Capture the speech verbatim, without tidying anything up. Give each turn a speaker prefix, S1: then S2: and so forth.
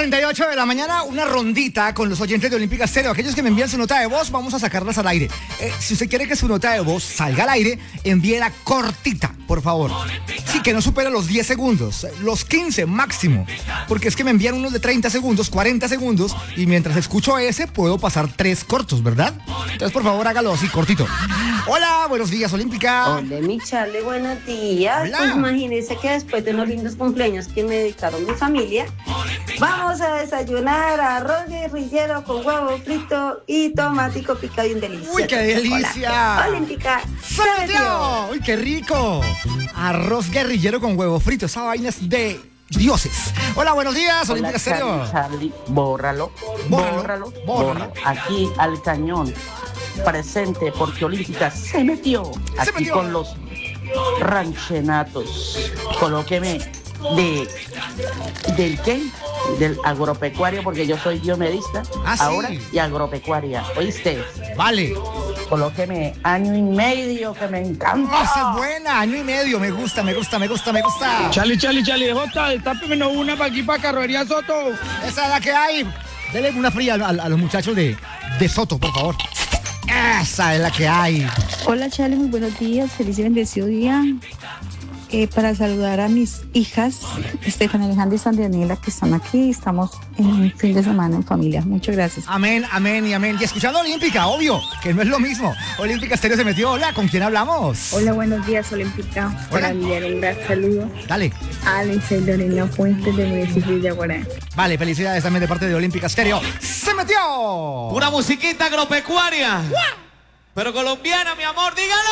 S1: treinta y ocho de la mañana, una rondita con los oyentes de Olímpica Estéreo. Aquellos que me envían su nota de voz, vamos a sacarlas al aire. Eh, si usted quiere que su nota de voz salga al aire, envíela cortita, por favor. Sí, que no supere los diez segundos, los quince máximo. Porque es que me envían unos de treinta segundos, cuarenta segundos, y mientras escucho ese, puedo pasar tres cortos, ¿verdad? Entonces, por favor, hágalo así, cortito. Hola, buenos días, Olímpica.
S2: Hola, mi Charlie, buenos días.
S1: Hola.
S2: Pues imagínense que después de unos lindos cumpleaños que me dedicaron mi familia, vamos a desayunar arroz guerrillero con huevo frito y tomatico picado y un delicioso.
S1: ¡Uy, qué delicia!
S2: Olímpica.
S1: ¡Se metió! ¡Uy, qué rico! Arroz guerrillero con huevo frito. Esa vaina es de dioses. Hola, buenos días,
S3: Hola,
S1: Olímpica Estéreo.
S3: Charlie, Charlie, bórralo,
S1: Bórralo,
S3: bórralo,
S1: bórralo.
S3: bórralo. Aquí al cañón, presente porque Olímpica se metió.
S1: Se
S3: Aquí
S1: metió.
S3: con los ranchenatos. Colóqueme de, ¿del qué? Del agropecuario, porque yo soy biomedista
S1: Ah, sí.
S3: ahora y agropecuaria. ¿Oíste?
S1: Vale.
S3: Colóqueme año y medio, que me encanta.
S1: Esa es buena, año y medio. Me gusta, me gusta, me gusta, me gusta.
S4: Charlie, Charlie, Charlie, Jota, destápeme una para aquí, para Carroería Soto.
S1: Esa es la que hay. Dele una fría a, a- a los muchachos de, de Soto, por favor. Esa es la que hay.
S5: Hola Charlie, muy buenos días, feliz y bendecido día. Eh, para saludar a mis hijas, Estefania Alejandra y Sandrianela, que están aquí. Estamos en un fin de semana en familia. Muchas gracias.
S1: Amén, amén y amén. Y escuchando Olímpica, obvio, que no es lo mismo. Olímpica Estéreo se metió. Hola, ¿con quién hablamos?
S6: Hola, buenos días, Olímpica. Para enviar un gran saludo
S1: Dale.
S6: a Alex y Lorena Fuentes del municipio de Yaguará.
S1: Vale, felicidades también de parte de Olímpica Estéreo. ¡Se metió!
S7: Una musiquita agropecuaria. Pero colombiana, mi amor, dígalo.